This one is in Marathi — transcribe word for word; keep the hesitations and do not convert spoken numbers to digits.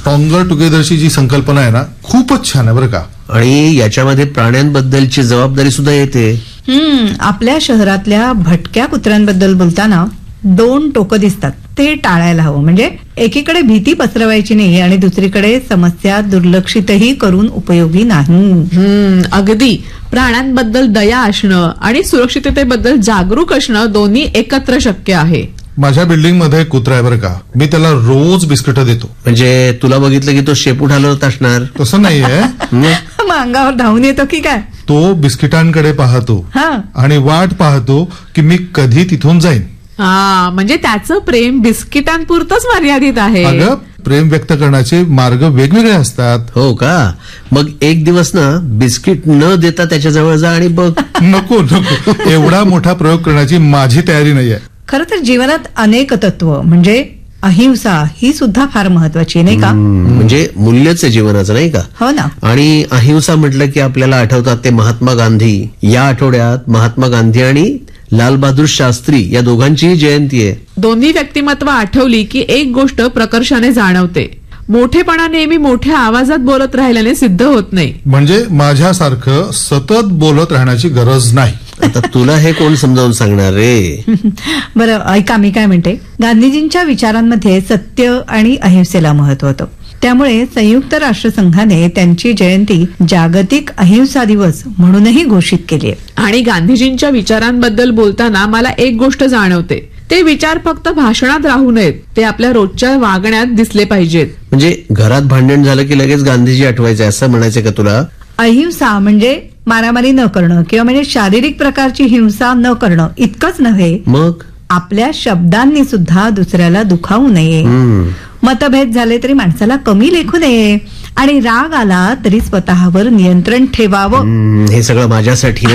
स्ट्रॉंगर टुगेदरची जी संकल्पना आहे ना, खूपच छान आहे बरं का. आणि याच्यामध्ये प्राण्यांबद्दलची जबाबदारी सुद्धा येते. हम्म आपल्या शहरातल्या भटक्या कुत्र्यांबद्दल बोलताना दोन टोकं दिसतात, ते टाळायला हवं. म्हणजे एकीकडे भीती पसरवायची नाही आणि दुसरीकडे समस्या दुर्लक्षितही करून उपयोगी नाही. हम्म अगदी. प्राण्यांबद्दल दया असणं आणि सुरक्षिततेबद्दल जागरूक असणं दोन्ही एकत्र शक्य आहे. माझ्या बिल्डिंग मध्ये कुत्रा आहे बरं का. मी त्याला रोज बिस्किट देतो. म्हणजे तुला बघितलं की तो शेपूट हलवत असणार. तसं नाहीये. मग अंगावर धावून येतो की काय. तो बिस्किटांकडे पाहतो हा आणि वाट पाहतो की मी कधी तिथून जाईन. हा म्हणजे त्याचं प्रेम बिस्किटांपुरतच मर्यादित आहे. अगं प्रेम व्यक्त करण्याचे मार्ग वेगवेगळे असतात. हो का. मग एक दिवस ना बिस्किट न देता त्याच्याजवळ जा आणि बघ. नको नको एवढा मोठा प्रयोग करण्याची माझी तयारी नाहीये. खरं तर जीवनात अनेक तत्व म्हणजे अहिंसा ही सुद्धा फार महत्वाची नाही का. म्हणजे मूल्यच आहे जीवनाचं, नाही का. हो ना. आणि अहिंसा म्हटलं की आपल्याला आठवतात ते महात्मा गांधी. या आठवड्यात महात्मा गांधी आणि लाल बहादूर शास्त्री या दोघांचीही जयंती आहे. दोन्ही व्यक्तिमत्व आठवली की एक गोष्ट प्रकर्षाने जाणवते. मोठेपणा नेहमी मोठ्या आवाजात बोलत राहिल्याने सिद्ध होत नाही. म्हणजे माझ्यासारखं सतत बोलत राहण्याची गरज नाही. आता तुला हे कोण समजावून सांगणार रे. बरं ऐका, मी काय म्हणते, गांधीजींच्या विचारांमध्ये सत्य आणि अहिंसेला महत्व होतं. त्यामुळे संयुक्त राष्ट्रसंघाने त्यांची जयंती जागतिक अहिंसा दिवस म्हणूनही घोषित केली आहे. आणि गांधीजींच्या विचारांबद्दल बोलताना मला एक गोष्ट जाणवते. ते विचार फक्त भाषणात राहू नयेत, ते आपल्या रोजच्या वागण्यात दिसले पाहिजेत. म्हणजे घरात भांडण झालं की लगेच गांधीजी आठवायचे असं म्हणायचं का तुला. अहिंसा म्हणजे मारामारी न करणं किंवा म्हणजे शारीरिक प्रकारची हिंसा न करणं इतकंच नव्हे, मग आपल्या शब्दांनी सुद्धा दुसऱ्याला दुखावू नये. मतभेद झाले तरी माणसाला कमी लेखू नये आणि राग आला तरी स्वतःवर नियंत्रण ठेवावं. हे सगळं माझ्यासाठी